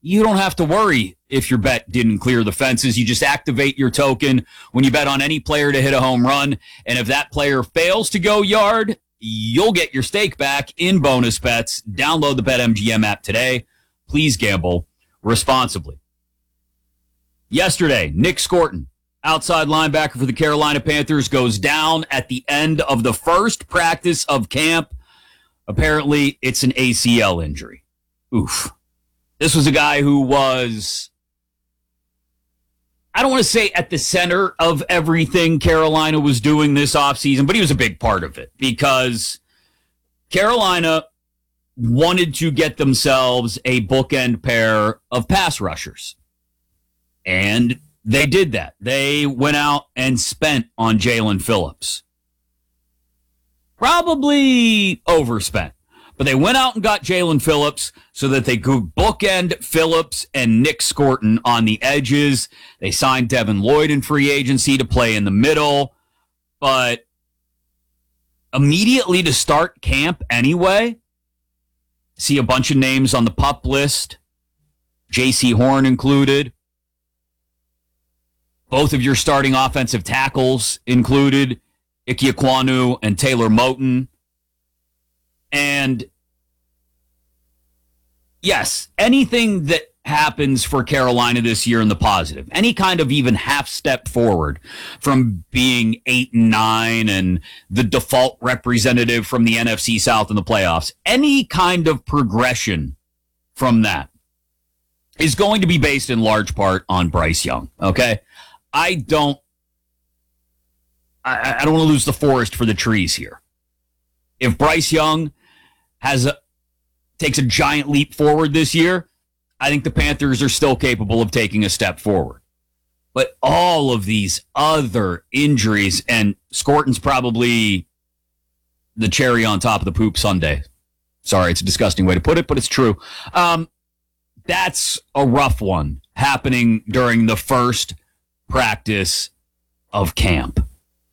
you don't have to worry if your bet didn't clear the fences. You just activate your token when you bet on any player to hit a home run. And if that player fails to go yard, you'll get your stake back in bonus bets. Download the BetMGM app today. Please gamble responsibly. Yesterday, Nick Scorton, outside linebacker for the Carolina Panthers, goes down at the end of the first practice of camp. Apparently, it's an ACL injury. Oof. This was a guy who was, I don't want to say at the center of everything Carolina was doing this offseason, but he was a big part of it because Carolina wanted to get themselves a bookend pair of pass rushers. And they did that. They went out and spent on Jalen Phillips. Probably overspent. But they went out and got Jalen Phillips so that they could bookend Phillips and Nick Scorton on the edges. They signed Devin Lloyd in free agency to play in the middle. But immediately to start camp anyway, see a bunch of names on the PUP list, J.C. Horn included. Both of your starting offensive tackles included, Ike Ekwonu and Taylor Moton. And yes, anything that happens for Carolina this year in the positive, any kind of even half step forward from being 8-9 and the default representative from the NFC South in the playoffs, any kind of progression from that is going to be based in large part on Bryce Young. Okay. I don't want to lose the forest for the trees here. If Bryce Young takes a giant leap forward this year, I think the Panthers are still capable of taking a step forward. But all of these other injuries, and Scorton's probably the cherry on top of the poop sundae. Sorry, it's a disgusting way to put it, but it's true. That's a rough one happening during the first practice of camp.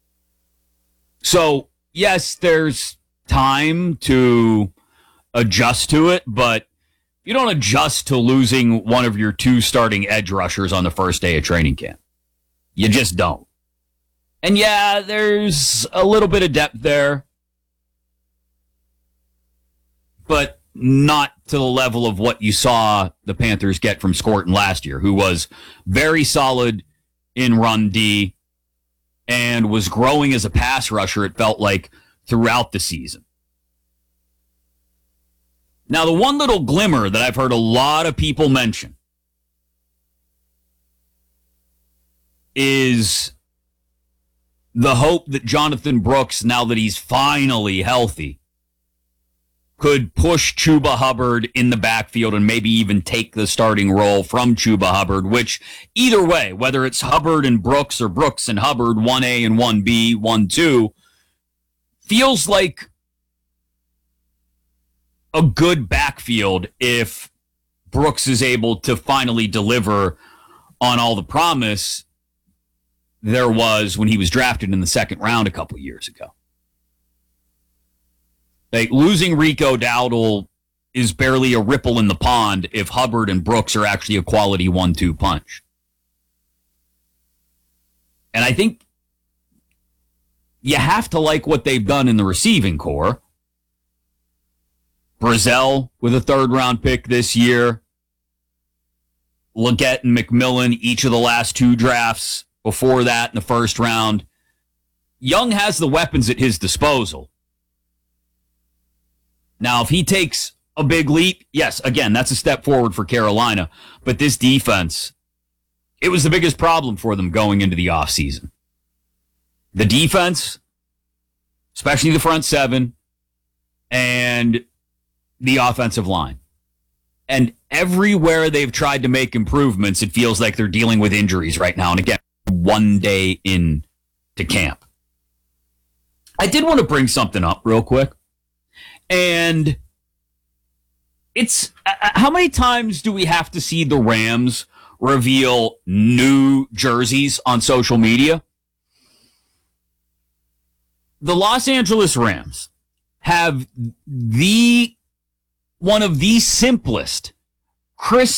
So, yes, there's time to adjust to it, but you don't adjust to losing one of your two starting edge rushers on the first day of training camp. You just don't. And yeah, there's a little bit of depth there, but not to the level of what you saw the Panthers get from Scorton last year, who was very solid in run D and was growing as a pass rusher, it felt like, throughout the season. Now, the one little glimmer that I've heard a lot of people mention is the hope that Jonathan Brooks, now that he's finally healthy, could push Chuba Hubbard in the backfield and maybe even take the starting role from Chuba Hubbard, which either way, whether it's Hubbard and Brooks or Brooks and Hubbard, 1A and 1B, 1-2, feels like a good backfield if Brooks is able to finally deliver on all the promise there was when he was drafted in the second round a couple years ago. Like, losing Rico Dowdle is barely a ripple in the pond if Hubbard and Brooks are actually a quality 1-2 punch. And I think you have to like what they've done in the receiving core. Brazzell with a third-round pick this year. Leggett and McMillan, each of the last two drafts before that in the first round. Young has the weapons at his disposal. Now, if he takes a big leap, yes, again, that's a step forward for Carolina. But this defense, it was the biggest problem for them going into the offseason. The defense, especially the front seven, and the offensive line. And everywhere they've tried to make improvements, it feels like they're dealing with injuries right now. And again, one day into camp. I did want to bring something up real quick. And it's, how many times do we have to see the Rams reveal new jerseys on social media? The Los Angeles Rams have one of the simplest, crisp